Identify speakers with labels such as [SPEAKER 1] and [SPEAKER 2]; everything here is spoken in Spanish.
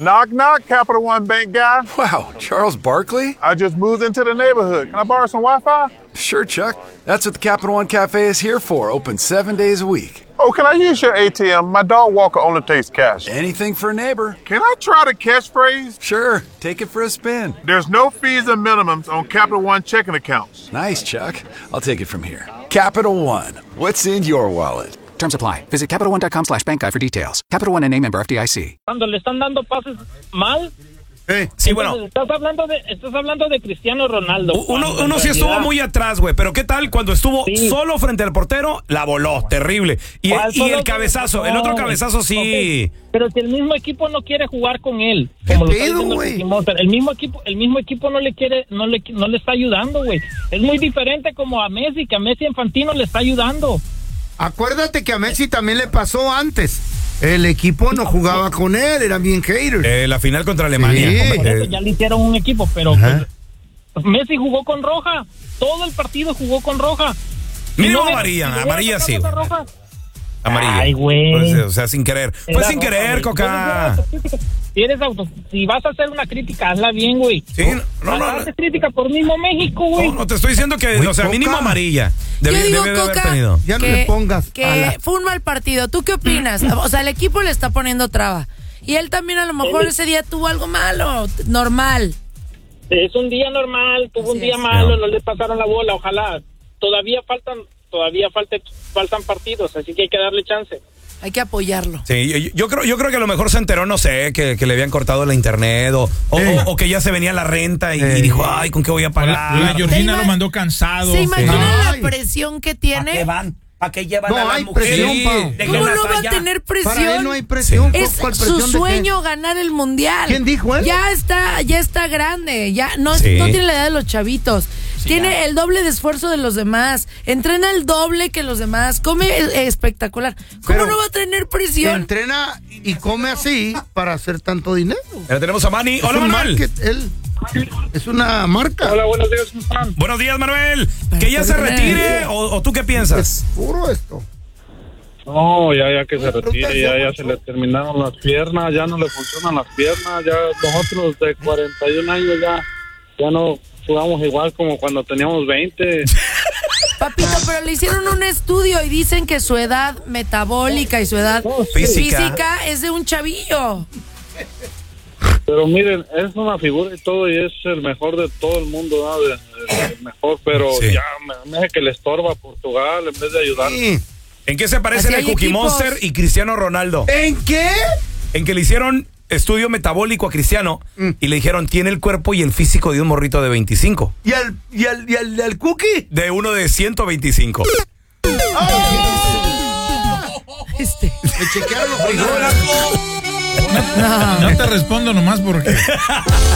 [SPEAKER 1] Knock, knock, Capital One Bank guy.
[SPEAKER 2] Wow, Charles Barkley?
[SPEAKER 1] I just moved into the neighborhood. Can I borrow some Wi-Fi?
[SPEAKER 2] Sure, Chuck. That's what the Capital One Cafe is here for. Open 7 days a week.
[SPEAKER 1] Oh, can I use your ATM? My dog Walker only takes cash.
[SPEAKER 2] Anything for a neighbor.
[SPEAKER 1] Can I try the catchphrase?
[SPEAKER 2] Sure, take it for a spin.
[SPEAKER 1] There's no fees and minimums on Capital One checking accounts.
[SPEAKER 2] Nice, Chuck. I'll take it from here. Capital One. What's in your wallet?
[SPEAKER 3] Terms apply. Visit CapitalOne.com/bankguide for details. Capital One N.A. member FDIC.
[SPEAKER 4] Cuando le están dando pases mal.
[SPEAKER 5] Sí, bueno.
[SPEAKER 4] Estás hablando de Cristiano Ronaldo.
[SPEAKER 5] Uno sí estuvo muy atrás, güey. Pero ¿qué tal cuando estuvo solo frente al portero? La voló, terrible. Y el cabezazo, el otro cabezazo sí.
[SPEAKER 4] Okay. Pero si el mismo equipo no quiere jugar con él, como lo está diciendo Ricky Monster, el mismo equipo no le está ayudando, güey. Es muy diferente como a Messi, que a Messi Infantino le está ayudando.
[SPEAKER 6] Acuérdate que a Messi también le pasó antes. El equipo no jugaba con él, era bien hater.
[SPEAKER 5] La final contra Alemania.
[SPEAKER 4] Sí. Ya le hicieron un equipo, pero Messi jugó con roja. Todo el partido jugó con roja.
[SPEAKER 5] Mira, amarilla sí. Amarilla.
[SPEAKER 4] Ay, güey.
[SPEAKER 5] O sea, sin querer. Fue sin querer, Coca.
[SPEAKER 4] Si vas a hacer una crítica, hazla bien, güey.
[SPEAKER 5] Sí, no.
[SPEAKER 4] Haz crítica por mismo México, güey.
[SPEAKER 5] No, te estoy diciendo que, o sea, mínimo amarilla.
[SPEAKER 7] Yo digo, Coca,
[SPEAKER 6] ya no le pongas.
[SPEAKER 7] Que fue un mal partido. ¿Tú qué opinas? O sea, el equipo le está poniendo traba. Y él también a lo mejor ese día tuvo algo malo, normal.
[SPEAKER 4] Es un día normal, tuvo un día malo, no le pasaron la bola, ojalá. Todavía faltan partidos, así que hay que darle chance.
[SPEAKER 7] Hay que apoyarlo.
[SPEAKER 5] Sí, yo creo que a lo mejor se enteró, no sé, que le habían cortado la internet o que ya se venía la renta y dijo, ay, ¿con qué voy a pagar?
[SPEAKER 8] La Georgina lo mandó cansado.
[SPEAKER 7] ¿Se imaginan la presión que tiene?
[SPEAKER 5] ¿A qué van? ¿Para qué llevan a las mujeres?
[SPEAKER 7] ¿Cómo no va a tener presión?
[SPEAKER 6] Para él no hay presión.
[SPEAKER 7] Es su sueño ganar el mundial.
[SPEAKER 6] ¿Quién dijo él?
[SPEAKER 7] Ya está grande, ya no tiene la edad de los chavitos. Tiene el doble de esfuerzo de los demás. Entrena el doble que los demás. Come espectacular. ¿Cómo no va a tener presión?
[SPEAKER 6] Entrena y come así para hacer tanto dinero.
[SPEAKER 5] Ahora tenemos a Manny. Hola, Manuel.
[SPEAKER 6] Es una marca.
[SPEAKER 4] Hola, buenos días.
[SPEAKER 5] Buenos días, Manuel. ¿Que ya se retire o tú qué piensas?
[SPEAKER 6] Es puro esto.
[SPEAKER 9] No, ya que se retire, ya se le terminaron las piernas, ya no le funcionan las piernas, ya nosotros de 41 años ya no jugamos igual como cuando teníamos 20.
[SPEAKER 7] Papito, pero le hicieron un estudio y dicen que su edad metabólica y su edad física es de un chavillo.
[SPEAKER 9] Pero miren, es una figura y todo, y es el mejor de todo el mundo, ¿no? El mejor, pero ya me hace que le estorba a Portugal en vez de ayudar.
[SPEAKER 5] Sí. ¿En qué se parecen el Cookie Monster y Cristiano Ronaldo?
[SPEAKER 6] ¿En qué?
[SPEAKER 5] En que le hicieron estudio metabólico a Cristiano y le dijeron, tiene el cuerpo y el físico de un morrito de 25.
[SPEAKER 6] ¿Y el Cookie?
[SPEAKER 5] De uno de 125.
[SPEAKER 6] Me chequearon los frijoles.
[SPEAKER 8] No te respondo nomás porque...